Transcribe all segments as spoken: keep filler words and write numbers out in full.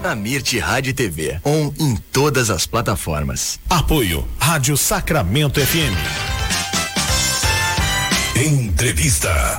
na Mirte Rádio e T V, on em todas as plataformas. Apoio Rádio Sacramento F M. Entrevista.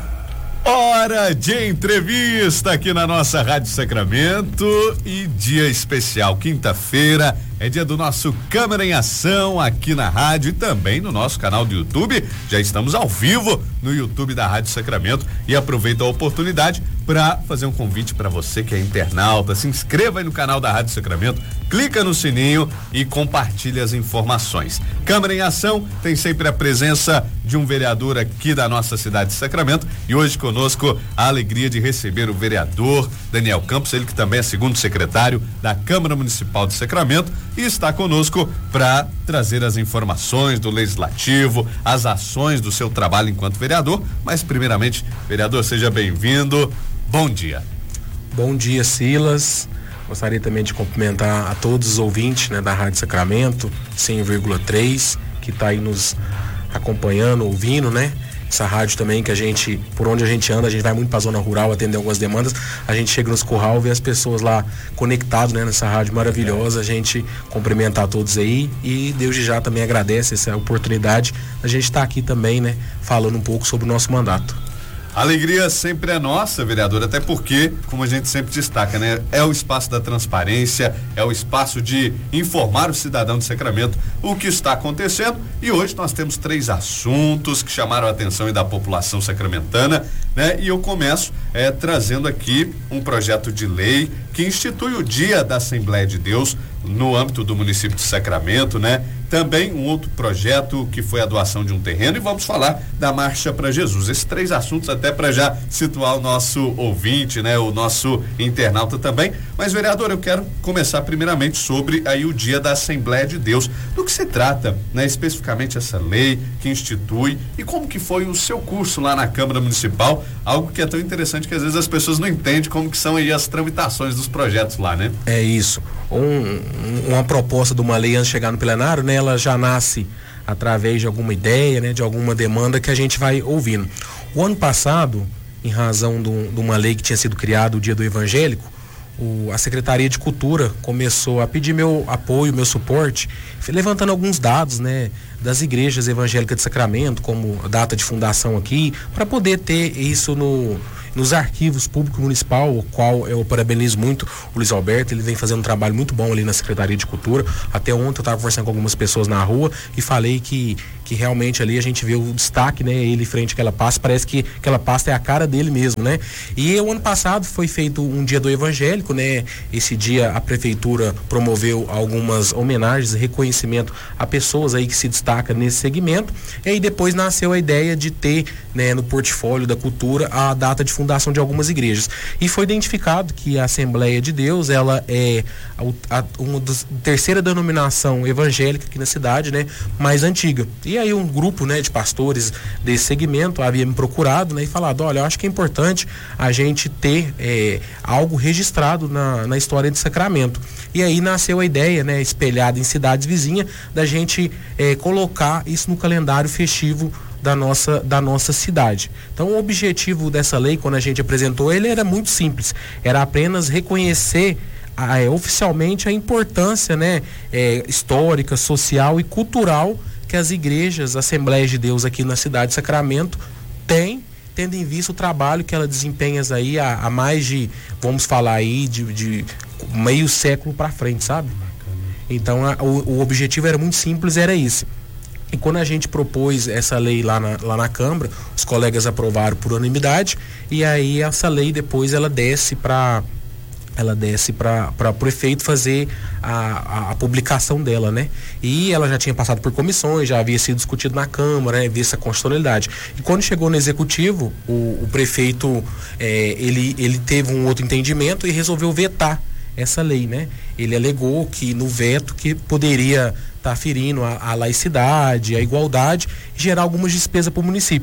Hora de entrevista aqui na nossa Rádio Sacramento e dia especial, quinta-feira, é dia do nosso Câmara em Ação aqui na rádio e também no nosso canal do YouTube. Já estamos ao vivo no YouTube da Rádio Sacramento e aproveito a oportunidade para fazer um convite para você que é internauta, se inscreva aí no canal da Rádio Sacramento, clica no sininho e compartilhe as informações. Câmara em Ação tem sempre a presença de um vereador aqui da nossa cidade de Sacramento e hoje conosco a alegria de receber o vereador Daniel Campos, ele que também é segundo secretário da Câmara Municipal de Sacramento e está conosco para trazer as informações do Legislativo, as ações do seu trabalho enquanto vereador, mas primeiramente, vereador, seja bem-vindo. Bom dia. Bom dia, Silas. Gostaria também de cumprimentar a todos os ouvintes, né, da Rádio Sacramento cem vírgula três, que está aí nos acompanhando, ouvindo, né? Essa rádio também que a gente, por onde a gente anda, a gente vai muito para a zona rural atender algumas demandas, a gente chega nos curral, vê as pessoas lá conectadas, né, nessa rádio maravilhosa, a gente cumprimentar todos aí e desde já também agradece essa oportunidade, a gente estar tá aqui também, né, falando um pouco sobre o nosso mandato. A alegria sempre é nossa, vereador, até porque, como a gente sempre destaca, né? É o espaço da transparência, é o espaço de informar o cidadão de Sacramento o que está acontecendo e hoje nós temos três assuntos que chamaram a atenção aí da população sacramentana, né? E eu começo é, trazendo aqui um projeto de lei que institui o Dia da Assembleia de Deus no âmbito do município de Sacramento, né? Também um outro projeto que foi a doação de um terreno e vamos falar da Marcha para Jesus. Esses três assuntos até para já situar o nosso ouvinte, né? O nosso internauta também. Mas, vereador, eu quero começar primeiramente sobre aí o Dia da Assembleia de Deus. Do que se trata, né? Especificamente essa lei que institui e como que foi o seu curso lá na Câmara Municipal, algo que é tão interessante que às vezes as pessoas não entendem como que são aí as tramitações dos projetos lá, né? É isso. Um, uma proposta de uma lei antes de chegar no plenário, né? Ela já nasce através de alguma ideia, né? De alguma demanda que a gente vai ouvindo. O ano passado, em razão de uma lei que tinha sido criada, o Dia do Evangélico, o, a Secretaria de Cultura começou a pedir meu apoio, meu suporte, levantando alguns dados, né? Das igrejas evangélicas de Sacramento, como data de fundação aqui, para poder ter isso no... nos arquivos públicos municipal, o qual eu parabenizo muito o Luiz Alberto, ele vem fazendo um trabalho muito bom ali na Secretaria de Cultura. Até ontem eu estava conversando com algumas pessoas na rua e falei que, que realmente ali a gente vê o destaque, né? Ele frente àquela pasta, parece que aquela pasta é a cara dele mesmo, né? E o ano passado foi feito um Dia do Evangélico, né? Esse dia a Prefeitura promoveu algumas homenagens e reconhecimento a pessoas aí que se destacam nesse segmento, e aí depois nasceu a ideia de ter, né, no portfólio da cultura a data de fundação de algumas igrejas, e foi identificado que a Assembleia de Deus, ela é a, a, uma das, terceira denominação evangélica aqui na cidade, né, mais antiga, e aí um grupo, né, de pastores desse segmento havia me procurado, né, e falado, olha, eu acho que é importante a gente ter é, algo registrado na, na história de Sacramento, e aí nasceu a ideia, né, espelhada em cidades vizinhas, da gente é, colocar isso no calendário festivo da nossa, da nossa cidade. Então o objetivo dessa lei, quando a gente apresentou ele, era muito simples, era apenas reconhecer a, é, oficialmente a importância, né, é, histórica, social e cultural que as igrejas, Assembleias de Deus aqui na cidade de Sacramento têm, tendo em vista o trabalho que ela desempenha aí há, há mais de, vamos falar aí, de, de meio século para frente, sabe? Então a, o, o objetivo era muito simples, era isso. E quando a gente propôs essa lei lá na, lá na Câmara, os colegas aprovaram por unanimidade, e aí essa lei depois ela desce para ela desce para o prefeito fazer a, a, a publicação dela, né? E ela já tinha passado por comissões, já havia sido discutido na Câmara, né? Vista a constitucionalidade. E quando chegou no Executivo, o, o prefeito, é, ele, ele teve um outro entendimento e resolveu vetar essa lei, né? Ele alegou que no veto que poderia estar tá ferindo a, a laicidade, a igualdade e gerar algumas despesas para o município.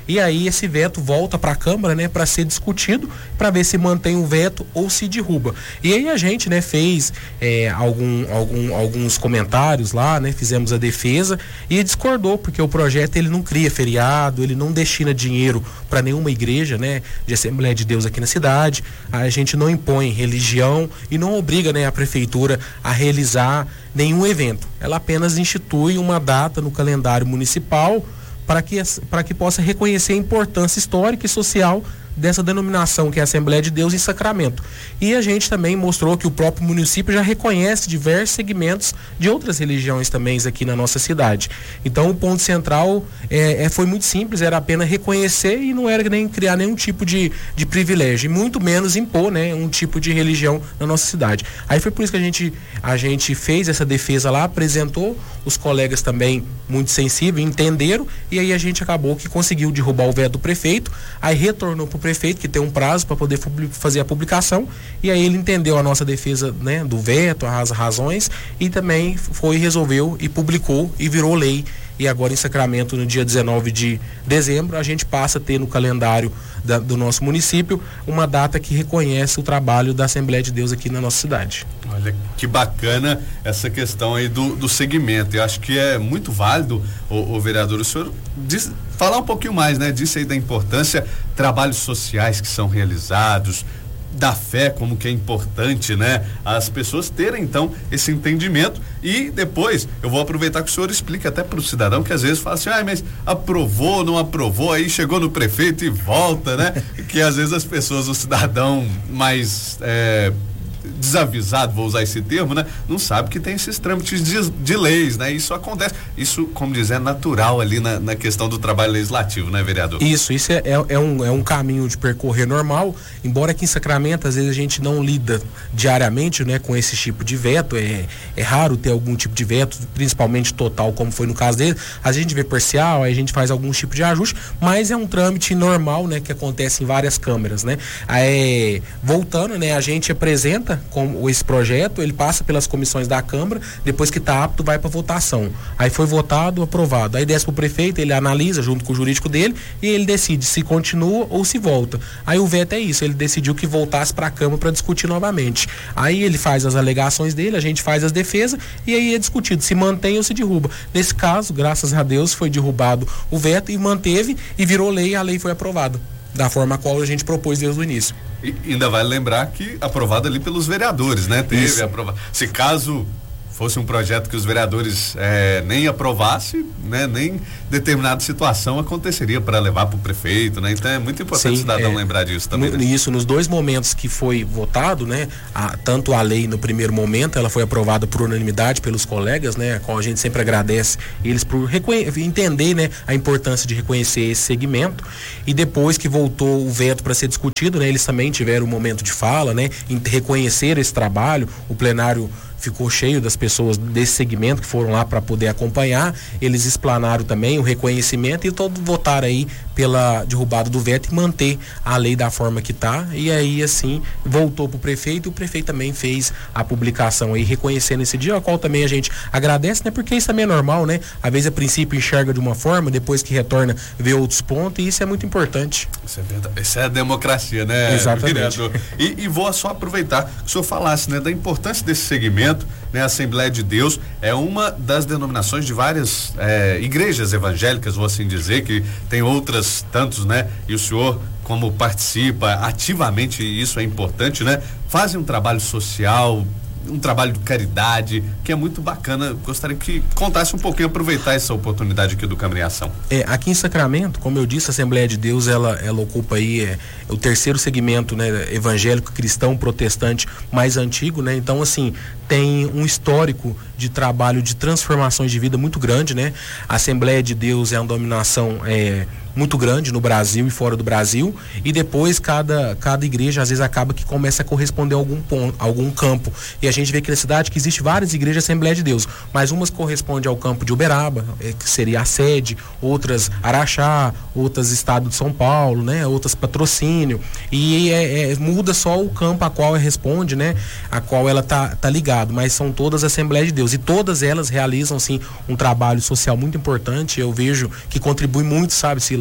e aí esse veto volta para a Câmara, né, para ser discutido, para ver se mantém o veto ou se derruba. E aí a gente, né, fez é, algum, algum, alguns comentários lá, né, fizemos a defesa e discordou, porque o projeto ele não cria feriado, ele não destina dinheiro para nenhuma igreja, né, de Assembleia de Deus aqui na cidade. A gente não impõe religião e não obriga, né, a prefeitura a realizar nenhum evento. Ela apenas institui uma data no calendário municipal para que, para que possa reconhecer a importância histórica e social dessa denominação que é a Assembleia de Deus em Sacramento. E a gente também mostrou que o próprio município já reconhece diversos segmentos de outras religiões também aqui na nossa cidade. Então o ponto central é, é, foi muito simples, era apenas reconhecer e não era nem criar nenhum tipo de, de privilégio, e muito menos impor, né, um tipo de religião na nossa cidade. Aí foi por isso que a gente, a gente fez essa defesa lá, apresentou, os colegas também muito sensíveis, entenderam, e aí a gente acabou que conseguiu derrubar o veto do prefeito, aí retornou para o prefeito, que tem um prazo para poder fazer a publicação, e aí ele entendeu a nossa defesa, né, do veto, as razões, e também foi, resolveu e publicou e virou lei. E agora em Sacramento, no dia dezenove de dezembro, a gente passa a ter no calendário da, do nosso município uma data que reconhece o trabalho da Assembleia de Deus aqui na nossa cidade. Olha que bacana essa questão aí do, do segmento. Eu acho que é muito válido, o, o vereador, o senhor diz, falar um pouquinho mais, né, disso aí, da importância, trabalhos sociais que são realizados, da fé, como que é importante, né, as pessoas terem então esse entendimento. E depois eu vou aproveitar que o senhor explique até para o cidadão que às vezes fala assim, ah, mas aprovou, não aprovou, aí chegou no prefeito e volta, né? Que às vezes as pessoas, o cidadão mais é, desavisado, vou usar esse termo, né, não sabe que tem esses trâmites de, de leis, né? Isso acontece, isso, como dizer, é natural ali na, na questão do trabalho legislativo, né, vereador? Isso, isso é, é, é, um, é um caminho de percorrer normal, embora aqui em Sacramento às vezes a gente não lida diariamente, né, com esse tipo de veto, é, é raro ter algum tipo de veto, principalmente total, como foi no caso dele. A gente vê parcial, aí a gente faz algum tipo de ajuste, mas é um trâmite normal, né, que acontece em várias câmaras, né? Aí, voltando, né, a gente apresenta com esse projeto, ele passa pelas comissões da Câmara, depois que está apto, vai para votação. Aí foi votado, aprovado. Aí desce para o prefeito, ele analisa junto com o jurídico dele e ele decide se continua ou se volta. Aí o veto é isso, ele decidiu que voltasse para a Câmara para discutir novamente. Aí ele faz as alegações dele, a gente faz as defesas e aí é discutido se mantém ou se derruba. Nesse caso, graças a Deus, foi derrubado o veto e manteve e virou lei e a lei foi aprovada da forma a qual a gente propôs desde o início. E ainda vale lembrar que aprovado ali pelos vereadores, né? Teve aprovado. Se caso fosse um projeto que os vereadores é, nem aprovassem, né, nem determinada situação aconteceria para levar para o prefeito, né? Então é muito importante Sim, o cidadão é, lembrar disso também. No, né? Isso, nos dois momentos que foi votado, né, a, tanto a lei no primeiro momento, ela foi aprovada por unanimidade pelos colegas, né, a qual a gente sempre agradece eles por entender, né, a importância de reconhecer esse segmento, e depois que voltou o veto para ser discutido, né, eles também tiveram um momento de fala, né, em reconhecer esse trabalho, o plenário ficou cheio das pessoas desse segmento que foram lá para poder acompanhar, eles explanaram também o reconhecimento e todos votaram aí pela derrubada do veto e manter a lei da forma que está, e aí assim voltou para o prefeito e o prefeito também fez a publicação aí reconhecendo esse dia, ao qual também a gente agradece, né, porque isso também é normal, né, às vezes a princípio enxerga de uma forma, depois que retorna vê outros pontos, e isso é muito importante. Isso é verdade, isso é a democracia, né? Exatamente. E, e vou só aproveitar que o senhor falasse, né, da importância desse segmento, né? A Assembleia de Deus é uma das denominações de várias é, igrejas evangélicas, vou assim dizer, que tem outras tantos, né? E o senhor, como participa ativamente, e isso é importante, né? Fazem um trabalho social, um trabalho de caridade, que é muito bacana. Gostaria que contasse um pouquinho, aproveitar essa oportunidade aqui do Câmara em Ação. É, aqui em Sacramento, como eu disse, a Assembleia de Deus, ela, ela ocupa aí é, o terceiro segmento, né, evangélico, cristão, protestante mais antigo, né? Então, assim, tem um histórico de trabalho de transformações de vida muito grande, né? A Assembleia de Deus é uma dominação é, muito grande no Brasil e fora do Brasil, e depois cada, cada igreja às vezes acaba que começa a corresponder a algum ponto, algum campo, e a gente vê aqui na cidade que existe várias igrejas Assembleia de Deus, mas umas correspondem ao campo de Uberaba, é, que seria a sede, outras Araxá, outras Estado de São Paulo, né? Outras Patrocínio, e é, é, muda só o campo a qual responde, né? A qual ela tá, tá ligado, mas são todas Assembleia de Deus, e todas elas realizam sim um trabalho social muito importante. Eu vejo que contribui muito, sabe, Silas,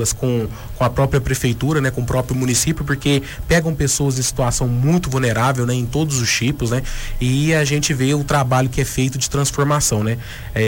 Silas, com, com a própria prefeitura, né, com o próprio município, porque pegam pessoas em situação muito vulnerável, né, em todos os tipos, né, e a gente vê o trabalho que é feito de transformação, né.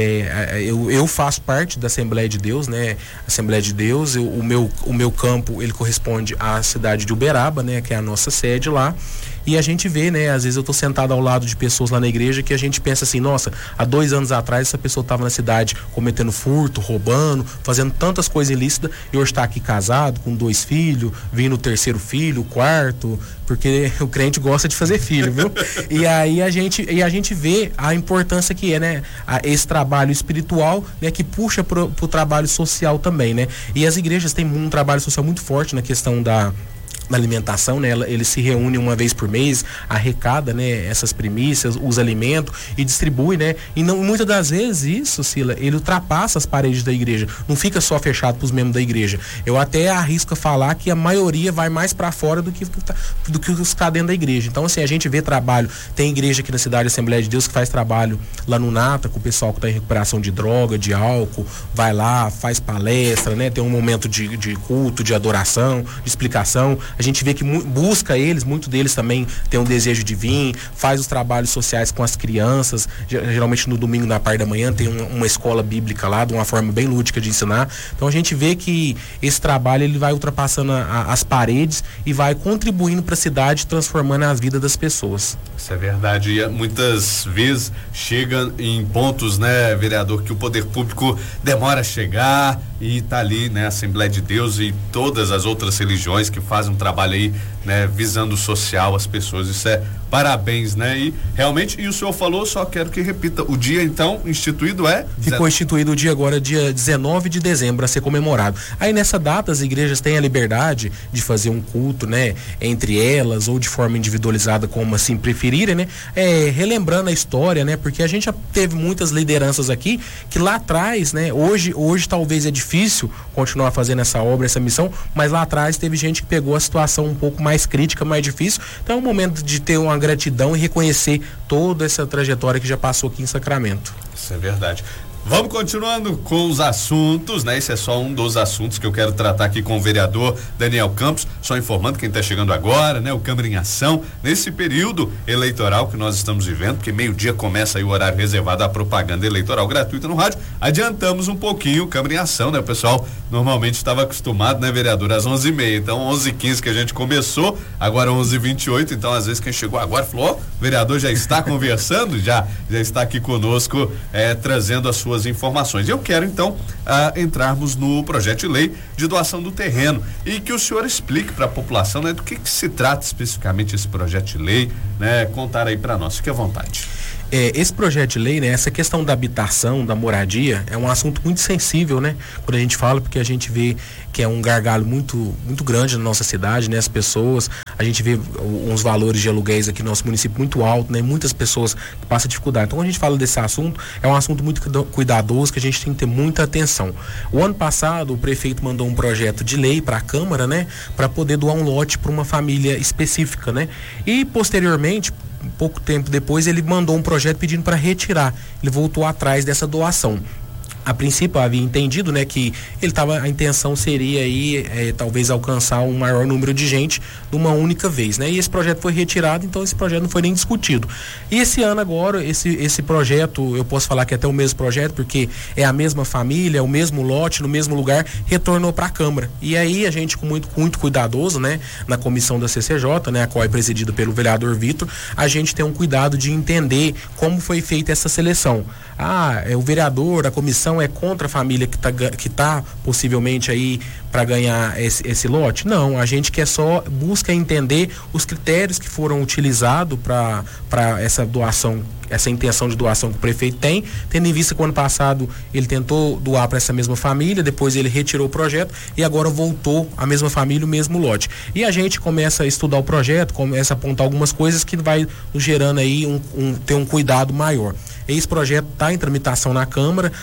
É, eu, eu faço parte da Assembleia de Deus, né, Assembleia de Deus, eu, o, meu, o meu campo, ele corresponde à cidade de Uberaba, né, que é a nossa sede lá. E a gente vê, né, às vezes eu tô sentado ao lado de pessoas lá na igreja que a gente pensa assim, nossa, há dois anos atrás essa pessoa estava na cidade cometendo furto, roubando, fazendo tantas coisas ilícitas, e hoje está aqui casado, com dois filhos, vindo o terceiro filho, o quarto, porque o crente gosta de fazer filho, viu? E aí a gente, e a gente vê a importância que é, né, a, esse trabalho espiritual, né, que puxa pro, pro trabalho social também, né? E as igrejas têm um trabalho social muito forte na questão da na alimentação, né? Eles se reúnem uma vez por mês, arrecada, né, essas primícias, os alimentos e distribui, né? E não, muitas das vezes isso, Sila, ele ultrapassa as paredes da igreja, não fica só fechado para os membros da igreja. Eu até arrisco a falar que a maioria vai mais para fora do que do que os que está dentro da igreja. Então, assim, a gente vê trabalho, tem igreja aqui na cidade, Assembleia de Deus, que faz trabalho lá no Nata, com o pessoal que está em recuperação de droga, de álcool, vai lá, faz palestra, né? Tem um momento de, de culto, de adoração, de explicação. A gente vê que mu- busca eles, muitos deles também tem um desejo de vir, faz os trabalhos sociais com as crianças, geralmente no domingo na parte da manhã tem um, uma escola bíblica lá, de uma forma bem lúdica de ensinar. Então a gente vê que esse trabalho ele vai ultrapassando a, a, as paredes e vai contribuindo para a cidade, transformando a vida das pessoas. Isso é verdade, e muitas vezes chega em pontos, né, vereador, que o poder público demora a chegar e tá ali, né, a Assembleia de Deus e todas as outras religiões que fazem um trabalho aí, né, visando o social, as pessoas. Isso é parabéns, né? E realmente, e o senhor falou, só quero que repita, o dia então instituído é? Ficou instituído o dia agora, dia dezenove de dezembro, a ser comemorado. Aí nessa data as igrejas têm a liberdade de fazer um culto, né, entre elas ou de forma individualizada, como assim preferirem, né? É, relembrando a história, né? Porque a gente já teve muitas lideranças aqui que lá atrás, né? Hoje, hoje talvez é difícil continuar fazendo essa obra, essa missão, mas lá atrás teve gente que pegou a situação um pouco mais crítica, mais difícil. Então é um momento de ter uma gratidão e reconhecer toda essa trajetória que já passou aqui em Sacramento. Isso é verdade. Vamos continuando com os assuntos, né? Esse é só um dos assuntos que eu quero tratar aqui com o vereador Daniel Campos, só informando quem está chegando agora, né? O Câmara em Ação, nesse período eleitoral que nós estamos vivendo, porque meio-dia começa aí o horário reservado à propaganda eleitoral gratuita no rádio, adiantamos um pouquinho o Câmara em Ação, né? O pessoal normalmente estava acostumado, né, vereador, às onze e meia, então onze e quinze que a gente começou, agora onze e vinte e oito, então às vezes quem chegou agora falou, ó, o vereador já está conversando, já, já está aqui conosco, é, trazendo as suas informações. Eu quero então ah, entrarmos no projeto de lei de doação do terreno e que o senhor explique para a população, né, do que, que se trata especificamente esse projeto de lei, né, contar aí para nós, fique à vontade. É, esse projeto de lei, né, essa questão da habitação, da moradia, é um assunto muito sensível, né, quando a gente fala, porque a gente vê que é um gargalo muito, muito grande na nossa cidade, né, as pessoas, a gente vê uns valores de aluguéis aqui no nosso município muito alto, né, muitas pessoas que passam dificuldade. Então, quando a gente fala desse assunto, é um assunto muito cuidadoso, que a gente tem que ter muita atenção. O ano passado, o prefeito mandou um projeto de lei para a Câmara, né, para poder doar um lote para uma família específica, né, e posteriormente, pouco tempo depois, ele mandou um projeto pedindo para retirar. Ele voltou atrás dessa doação. A princípio havia entendido, né, que ele tava, a intenção seria aí é, talvez alcançar um maior número de gente numa única vez, né? E esse projeto foi retirado, então esse projeto não foi nem discutido. E esse ano agora, esse, esse projeto, eu posso falar que é até o mesmo projeto, porque é a mesma família, é o mesmo lote, no mesmo lugar, retornou para a Câmara. E aí a gente, com muito, muito cuidadoso, né, na comissão da C C J, né, a qual é presidida pelo vereador Vitor, a gente tem um cuidado de entender como foi feita essa seleção. Ah, é o vereador, a comissão é contra a família que está que tá possivelmente aí para ganhar esse, esse lote? Não, a gente quer só busca entender os critérios que foram utilizados para para essa doação, essa intenção de doação que o prefeito tem, tendo em vista que o ano passado ele tentou doar para essa mesma família, depois ele retirou o projeto e agora voltou a mesma família, o mesmo lote. E a gente começa a estudar o projeto, começa a apontar algumas coisas que vai nos gerando aí um, um ter um cuidado maior. Esse projeto está em tramitação na Câmara, a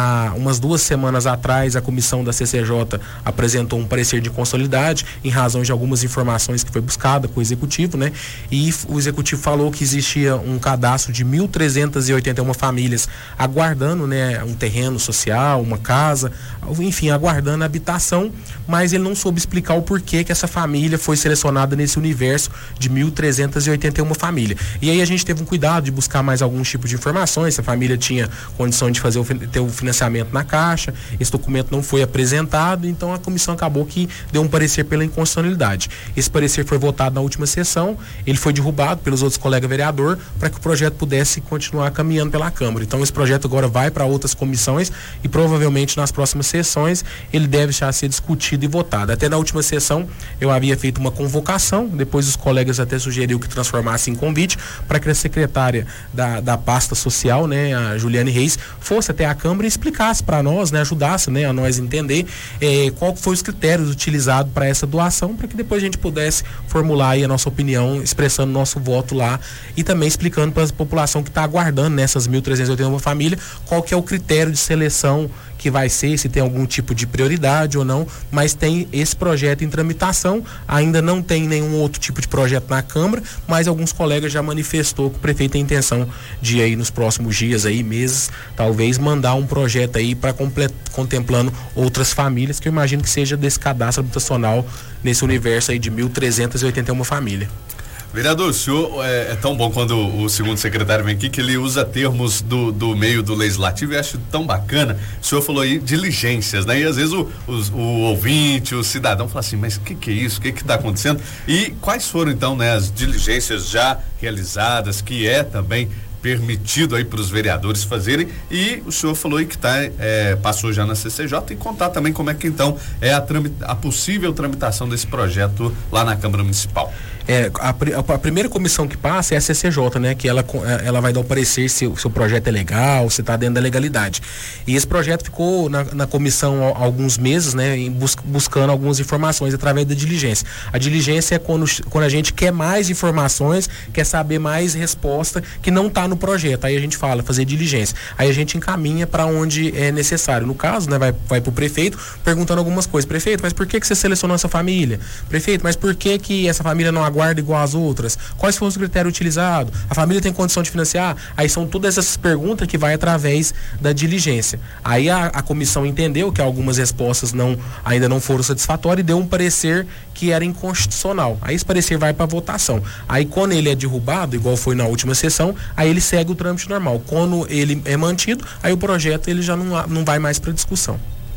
há umas duas semanas atrás, a comissão da C C J apresentou um parecer de inconstitucionalidade em razão de algumas informações que foi buscada com o executivo, né? E o executivo falou que existia um cadastro de mil trezentas e oitenta e uma famílias aguardando, né, um terreno social, uma casa, enfim, aguardando a habitação, mas ele não soube explicar o porquê que essa família foi selecionada nesse universo de mil trezentas e oitenta e uma famílias. E aí a gente teve um cuidado de buscar mais alguns tipos de informações, se a família tinha condição de fazer o, ter o financiamento na Caixa, esse documento não foi apresentado, então a comissão acabou que deu um parecer pela inconstitucionalidade. Esse parecer foi votado na última sessão, ele foi derrubado pelos outros colegas vereadores para que o projeto pudesse continuar caminhando pela Câmara. Então esse projeto agora vai para outras comissões e provavelmente nas próximas sessões ele deve já ser discutido e votado. Até na última sessão eu havia feito uma convocação, depois os colegas até sugeriu que transformasse em convite para que a secretária da, da pasta social, né, a Juliane Reis, fosse até a Câmara e explicasse para nós, né, ajudasse, né, a nós entender eh, qual foi os critérios utilizados para essa doação, para que depois a gente pudesse formular aí a nossa opinião, expressando nosso voto lá e também explicando para a população que está aguardando nessas mil trezentas e oitenta e uma famílias qual que é o critério de seleção que vai ser, se tem algum tipo de prioridade ou não, mas tem esse projeto em tramitação, ainda não tem nenhum outro tipo de projeto na Câmara, mas alguns colegas já manifestou que o prefeito tem intenção de aí nos próximos dias aí, meses, talvez mandar um projeto aí para contemplando outras famílias, que eu imagino que seja desse cadastro habitacional nesse universo aí de mil trezentas e oitenta e uma famílias. Vereador, o senhor é, é tão bom quando o segundo secretário vem aqui que ele usa termos do, do meio do legislativo e acho tão bacana. O senhor falou aí diligências, né? E às vezes o, o, o ouvinte, o cidadão fala assim, mas o que que é isso? O que que está acontecendo? E quais foram então, né, as diligências já realizadas, que é também permitido aí para os vereadores fazerem, e o senhor falou aí que tá, é, passou já na C C J, e contar também como é que então é a, tramita, a possível tramitação desse projeto lá na Câmara Municipal. É, a, a, a primeira comissão que passa é a C C J, né? Que ela, ela vai dar o parecer se o seu projeto é legal, se está dentro da legalidade. E esse projeto ficou na, na comissão há alguns meses, né? Em bus, buscando algumas informações através da diligência. A diligência é quando, quando a gente quer mais informações, quer saber mais resposta que não está no projeto. Aí a gente fala, fazer diligência. Aí a gente encaminha para onde é necessário. No caso, né? Vai, vai para o prefeito perguntando algumas coisas. Prefeito, mas por que, que você selecionou essa família? Prefeito, mas por que, que essa família não aguarda igual às outras? Quais foram os critérios utilizados? A família tem condição de financiar? Aí são todas essas perguntas que vai através da diligência. Aí a, a comissão entendeu que algumas respostas não, ainda não foram satisfatórias e deu um parecer que era inconstitucional. Aí esse parecer vai para votação. Aí quando ele é derrubado, igual foi na última sessão, aí ele segue o trâmite normal. Quando ele é mantido, aí o projeto ele já não, não vai mais para discussão.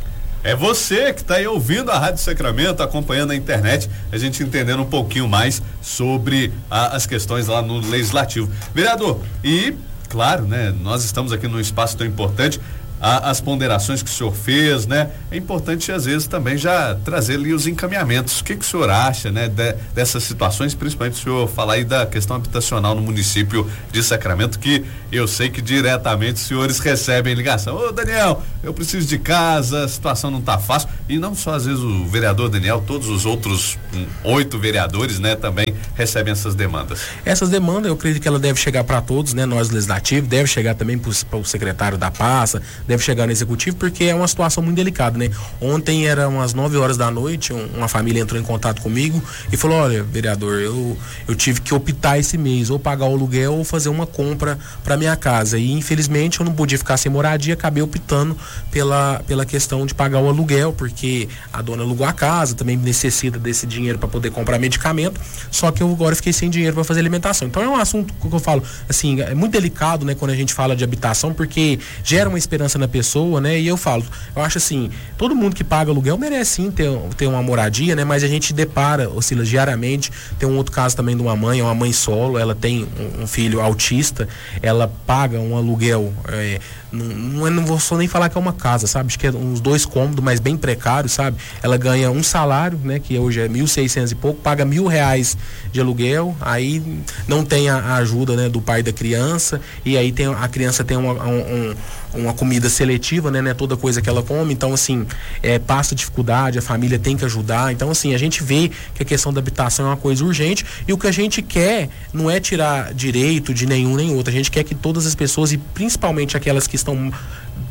É você que está aí ouvindo a Rádio Sacramento, acompanhando a internet, a gente entendendo um pouquinho mais sobre a, as questões lá no Legislativo. Vereador, e claro, né, nós estamos aqui num espaço tão importante, a, as ponderações que o senhor fez, né? É importante às vezes também já trazer ali os encaminhamentos. O que que o senhor acha, né, de, dessas situações, principalmente o senhor falar aí da questão habitacional no município de Sacramento, que eu sei que diretamente os senhores recebem ligação. Ô Daniel, eu preciso de casa, a situação não tá fácil. E não só às vezes o vereador Daniel, todos os outros um, oito vereadores, né, também recebem essas demandas. Essas demandas, eu acredito que ela deve chegar para todos, né, nós legislativos, deve chegar também para o secretário da pasta, deve chegar no executivo, porque é uma situação muito delicada, né? Ontem eram umas nove horas da noite, um, uma família entrou em contato comigo e falou, olha, vereador, eu, eu tive que optar esse mês, ou pagar o aluguel ou fazer uma compra para minha casa, e infelizmente eu não podia ficar sem moradia, acabei optando pela, pela questão de pagar o aluguel, porque a dona alugou a casa, também necessita desse dinheiro para poder comprar medicamento, só que eu agora fiquei sem dinheiro para fazer alimentação. Então é um assunto que eu falo, assim, é muito delicado, né, quando a gente fala de habitação, porque gera uma esperança na pessoa, né? E eu falo, eu acho assim, todo mundo que paga aluguel merece sim ter, ter uma moradia, né? Mas a gente depara, oscila diariamente. Tem um outro caso também de uma mãe, é uma mãe solo, ela tem um, um filho autista, ela paga um aluguel, é, não, não, não vou só nem falar que é uma casa, sabe? Acho que é uns dois cômodos, mas bem precário, sabe? Ela ganha um salário, né? Que hoje é mil e seiscentos e pouco, paga mil reais de aluguel, aí não tem a, a ajuda, né, do pai da criança, e aí tem, a criança tem uma, um, um uma comida seletiva, né, né, toda coisa que ela come, então assim, é, passa dificuldade, a família tem que ajudar, então assim, a gente vê que a questão da habitação é uma coisa urgente, e o que a gente quer não é tirar direito de nenhum nem outro, a gente quer que todas as pessoas, e principalmente aquelas que estão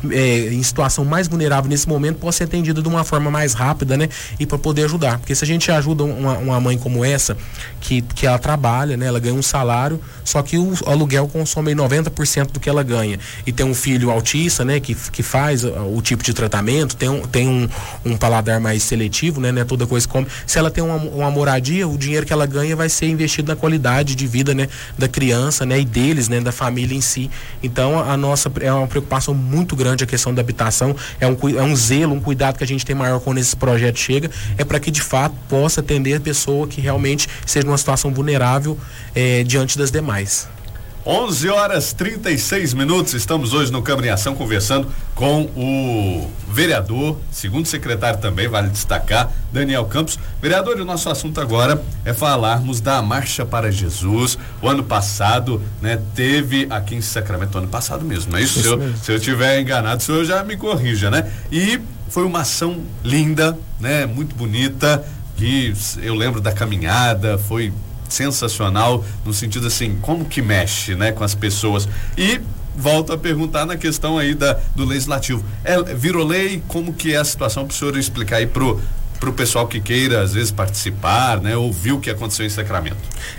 é, em situação mais vulnerável nesse momento possa ser atendido de uma forma mais rápida, né? E para poder ajudar. Porque se a gente ajuda uma, uma mãe como essa, que, que ela trabalha, né? Ela ganha um salário, só que o aluguel consome noventa por cento do que ela ganha. E tem um filho autista, né? Que, que faz o, o tipo de tratamento, tem um, tem um, um paladar mais seletivo, né? Né? Toda coisa come. Se ela tem uma, uma moradia, o dinheiro que ela ganha vai ser investido na qualidade de vida, né? Da criança, né? E deles, né? Da família em si. Então, a nossa é uma preocupação muito grande a questão da habitação, é um, é um zelo, um cuidado que a gente tem maior quando esse projeto chega, é para que de fato possa atender a pessoa que realmente seja numa situação vulnerável eh, diante das demais. onze horas e trinta e seis minutos, estamos hoje no Câmara em Ação conversando com o vereador, segundo secretário também, vale destacar, Daniel Campos. Vereador, e o nosso assunto agora é falarmos da Marcha para Jesus. O ano passado, né, teve aqui em Sacramento, ano passado mesmo, não é isso? isso se, eu, mesmo. se eu tiver enganado, o senhor já me corrija, né? E foi uma ação linda, né, muito bonita, que eu lembro da caminhada, foi sensacional, no sentido assim, como que mexe, né, com as pessoas. E volto a perguntar na questão aí da, do legislativo. É, virou lei, como que é a situação, para o senhor explicar aí pro para o pessoal que queira, às vezes, participar, né? Ouvir o que aconteceu em Sacramento.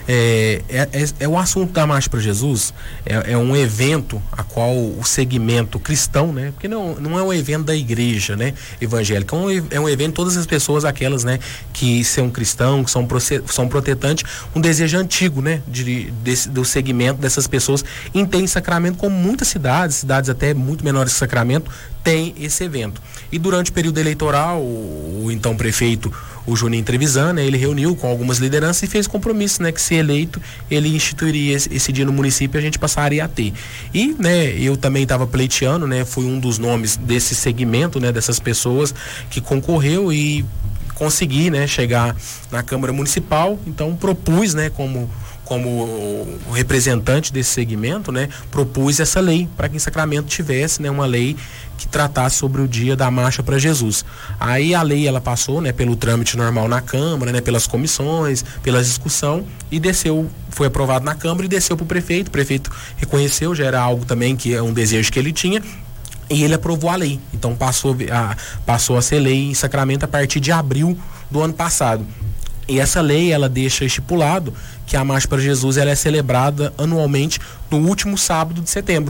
É, é, é, é o assunto da Marcha para Jesus, é, é um evento a qual o segmento cristão, né? Porque não, não é um evento da igreja, né? Evangélica, é um, é um evento de todas as pessoas, aquelas, né? Que são cristãos, que são, são protestantes, um desejo antigo, né? De, desse, do segmento dessas pessoas em ter em Sacramento, como muitas cidades, cidades até muito menores que Sacramento, tem esse evento. E durante o período eleitoral, o, o então prefeito, o Juninho Trevisan, né, ele reuniu com algumas lideranças e fez compromisso, né, que se eleito, ele instituiria esse, esse dia no município e a gente passaria a ter. E, né, eu também estava pleiteando, né, fui um dos nomes desse segmento, né, dessas pessoas que concorreu e consegui, né, chegar na Câmara Municipal. Então propus, né, como como o representante desse segmento, né, propus essa lei para que em Sacramento tivesse, né, uma lei que tratasse sobre o dia da Marcha para Jesus. Aí a lei, ela passou, né, pelo trâmite normal na Câmara, né, pelas comissões, pela discussão, e desceu, foi aprovado na Câmara e desceu para o prefeito. O prefeito reconheceu, já era algo também que é um desejo que ele tinha, e ele aprovou a lei. Então passou a, passou a ser lei em Sacramento a partir de abril do ano passado. E essa lei, ela deixa estipulado que a Marcha para Jesus, ela é celebrada anualmente no último sábado de setembro.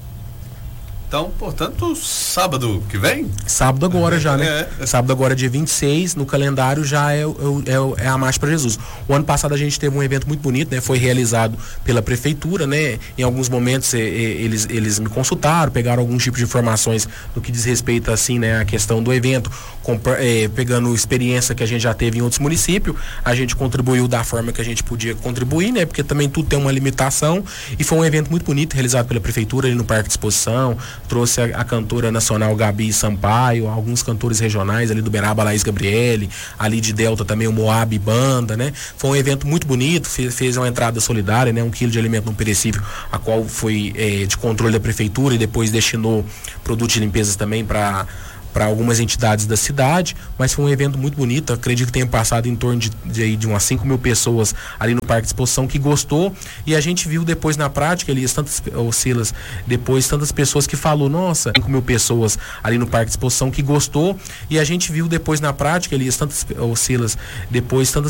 Então, portanto, sábado que vem? Sábado agora já, né? É. Sábado agora, dia vinte e seis, no calendário já é, é, é a Marcha para Jesus. O ano passado a gente teve um evento muito bonito, né? Foi realizado pela prefeitura, né? Em alguns momentos eles, eles me consultaram, pegaram alguns tipos de informações no que diz respeito, assim, né? A questão do evento, compra, é, pegando experiência que a gente já teve em outros municípios, a gente contribuiu da forma que a gente podia contribuir, né? Porque também tudo tem uma limitação, e foi um evento muito bonito, realizado pela prefeitura ali no Parque de Exposição. Trouxe a, a cantora nacional Gabi Sampaio, alguns cantores regionais ali do Beraba, Laís Gabriele, ali de Delta também o Moab Banda, né? Foi um evento muito bonito, fez, fez uma entrada solidária, né? Um quilo de alimento não perecível, a qual foi é, de controle da prefeitura, e depois destinou produtos de limpeza também para para algumas entidades da cidade, mas foi um evento muito bonito. Acredito que tenha passado em torno de, de, de umas cinco mil pessoas ali no Parque de Exposição que gostou, e a gente viu depois na prática, Elias, tantas, o Silas, depois tantas pessoas que falou, nossa, cinco mil pessoas ali no Parque de Exposição que gostou, e a gente viu depois na prática, Elias, tantas, o Silas, depois tantas